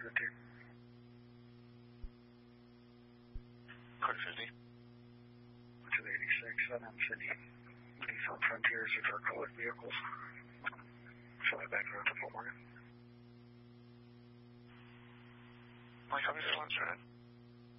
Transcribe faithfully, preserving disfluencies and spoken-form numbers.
fifty. Code fifty. Which is eighty-six, Southern City. Nissan Frontiers, which are colored vehicles. Fly back around to Fort Morgan. My copy, this one's right.